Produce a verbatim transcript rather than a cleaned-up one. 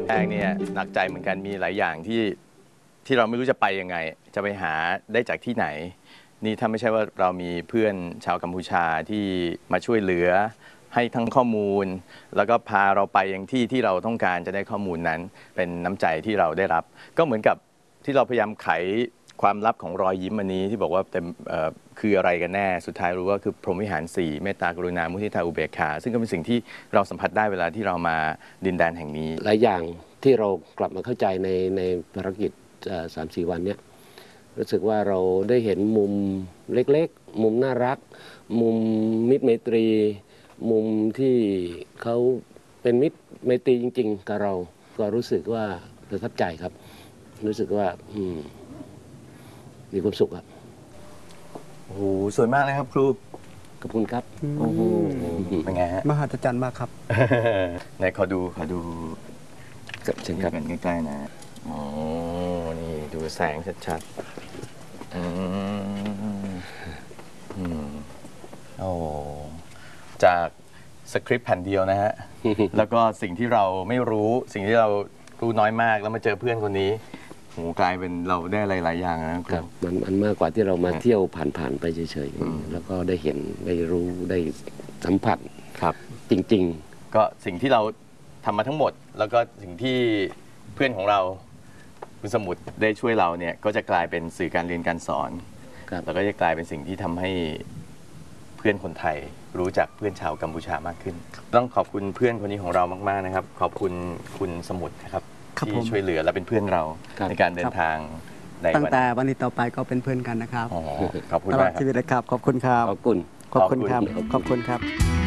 แรกเนี่ยหนักใจเหมือนกันมีหลายอย่างที่ที่เราไม่รู้จะไปยังไงจะไปหาได้จากที่ไหนนี่ถ้าไม่ใช่ว่าเรามีเพื่อนชาวกัมพูชาที่มาช่วยเหลือให้ทั้งข้อมูลแล้วก็พาเราไปยังที่ที่เราต้องการจะได้ข้อมูลนั้นเป็นน้ำใจที่เราได้รับก็เหมือนกับที่เราพยายามไขความลับของรอยยิ้มอันนี้ที่บอกว่าเต็มคืออะไรกันแน่สุดท้ายรู้ว่าคือพรหมวิหารสี่เมตตากรุณามุทิตาอุเบกขาซึ่งก็เป็นสิ่งที่เราสัมผัสได้เวลาที่เรามาดินแดนแห่งนี้หลายอย่างที่เรากลับมาเข้าใจในในภารกิจสามสี่วันเนี้ยรู้สึกว่าเราได้เห็นมุมเล็กๆมุมน่ารักมุมมิตรไมตรีมุมที่เขาเป็นมิตรไมตรีจริงๆกับเราก็รู้สึกว่าประทับใจครับรู้สึกว่าอืมมีความสุขครับโอ้โหสวยมากเลยครับครูขอบคุณครับโอ้โหเป็นไงฮะมหัศจรรย์มากครับไหนขอดูขอดูเช่นครับใกล้ๆนะอ๋อนี่ดูแสงชัดๆอืมอืมโอ้จากสคริปต์แผ่นเดียวนะฮะ แล้วก็สิ่งที่เราไม่รู้สิ่งที่เรารู้น้อยมากแล้วมาเจอเพื่อนคนนี้โหกลายเป็นเราได้หลายๆอย่างนะครับมันมันมากกว่าที่เรามาเที่ยวผ่านๆไปเฉยๆแล้วก็ได้เห็นได้รู้ได้สัมผัสครับจริงๆก็สิ่งที่เราทำมาทั้งหมดแล้วก็สิ่งที่เพื่อนของเราคุณสมุทรได้ช่วยเราเนี่ยก็จะกลายเป็นสื่อการเรียนการสอนแล้วก็จะกลายเป็นสิ่งที่ทำให้เพื่อนคนไทยรู้จักเพื่อนชาวกัมพูชามากขึ้นต้องขอบคุณเพื่อนคนนี้ของเรามากๆนะครับขอบคุณคุณสมุทรนะครับที่ช่วยเหลือและเป็นเพื่อนเราในการเดินทางตั้งแต่วันนี้ต่อไปก็เป็นเพื่อนกันนะครับขอบคุณตลอดชีวิตนะครับขอบคุณครับขอบคุณขอบคุณครับขอบคุณครับ